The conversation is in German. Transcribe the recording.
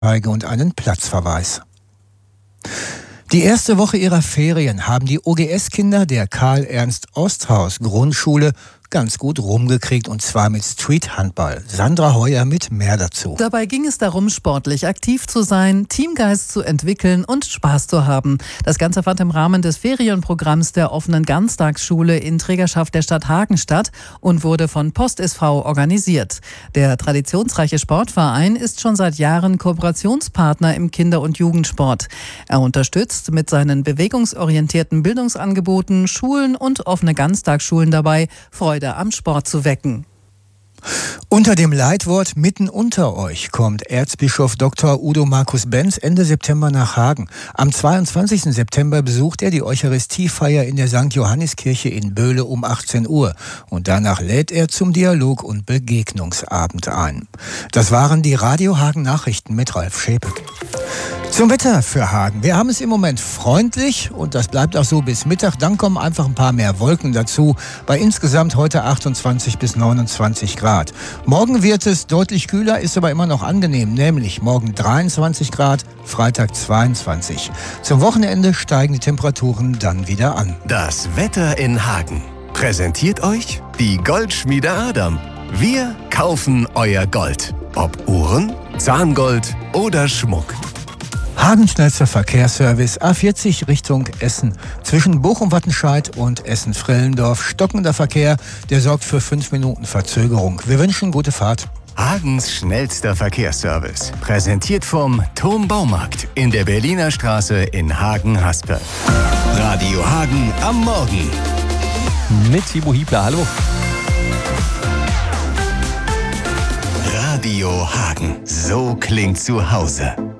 und einen Platzverweis. Die erste Woche ihrer Ferien haben die OGS-Kinder der Karl-Ernst-Osthaus-Grundschule ganz gut rumgekriegt, und zwar mit Street-Handball. Sandra Heuer mit mehr dazu. Dabei ging es darum, sportlich aktiv zu sein, Teamgeist zu entwickeln und Spaß zu haben. Das Ganze fand im Rahmen des Ferienprogramms der offenen Ganztagsschule in Trägerschaft der Stadt Hagen statt und wurde von Post SV organisiert. Der traditionsreiche Sportverein ist schon seit Jahren Kooperationspartner im Kinder- und Jugendsport. Er unterstützt mit seinen bewegungsorientierten Bildungsangeboten Schulen und offene Ganztagsschulen dabei, Freude am Sport zu wecken. Unter dem Leitwort Mitten unter euch kommt Erzbischof Dr. Udo Markus Benz Ende September nach Hagen. Am 22. September besucht er die Eucharistiefeier in der St. Johanniskirche in Böhle um 18 Uhr. Und danach lädt er zum Dialog- und Begegnungsabend ein. Das waren die Radio Hagen Nachrichten mit Ralf Schäpek. Zum Wetter für Hagen. Wir haben es im Moment freundlich und das bleibt auch so bis Mittag. Dann kommen einfach ein paar mehr Wolken dazu. Bei insgesamt heute 28 bis 29 Grad. Morgen wird es deutlich kühler, ist aber immer noch angenehm. Nämlich morgen 23 Grad, Freitag 22. Zum Wochenende steigen die Temperaturen dann wieder an. Das Wetter in Hagen. Präsentiert euch die Goldschmiede Adam. Wir kaufen euer Gold. Ob Uhren, Zahngold oder Schmuck. Hagens schnellster Verkehrsservice A40 Richtung Essen. Zwischen Bochum-Wattenscheid und Essen-Frellendorf stockender Verkehr, der sorgt für 5 Minuten Verzögerung. Wir wünschen gute Fahrt. Hagens schnellster Verkehrsservice. Präsentiert vom Turm Baumarkt in der Berliner Straße in Hagen-Haspe. Radio Hagen am Morgen. Mit Timo Hiebler, hallo. Radio Hagen. So klingt zu Hause.